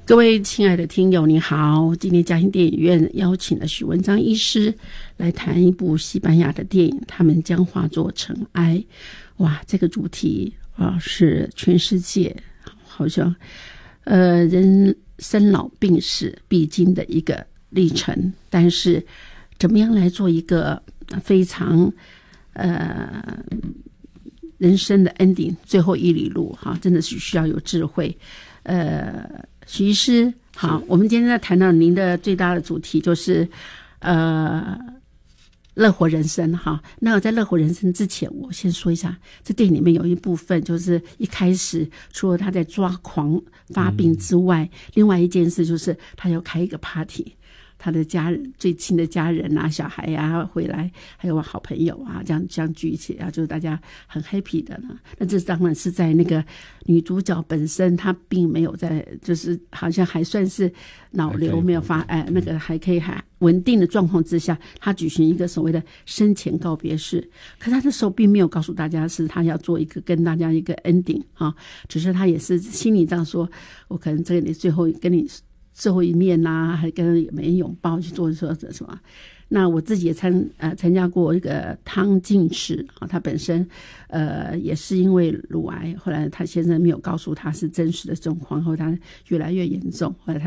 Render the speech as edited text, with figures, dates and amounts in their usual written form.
各位亲爱的听友你好，今天嘉兴电影院邀请了许文章医师来谈一部西班牙的电影，他们将化作尘埃。哇，这个主题是全世界好像人生老病死必经的一个历程，但是怎么样来做一个非常人生的 ending 最后一里路真的是需要有智慧。许医师好，我们今天在谈到您的最大的主题就是乐活人生哈。那我在乐活人生之前，我先说一下，这电影里面有一部分就是一开始除了他在抓狂发病之外，另外一件事就是他要开一个 party，他的家人最亲的家人啊小孩啊回来，还有好朋友啊这样聚一起就是大家很 happy 的呢。那这当然是在那个女主角本身她并没有在，就是好像还算是脑瘤没有那个还可以稳定的状况之下，她举行一个所谓的生前告别式。可是她那时候并没有告诉大家是她要做一个跟大家一个 ending 只是她也是心里这样说，我可能这里最后跟你最后一面还跟每人拥抱去做说什么。那我自己也参加过一个汤进士他本身也是因为乳癌，后来他先生没有告诉他是真实的状况，后来他越来越严重，后来他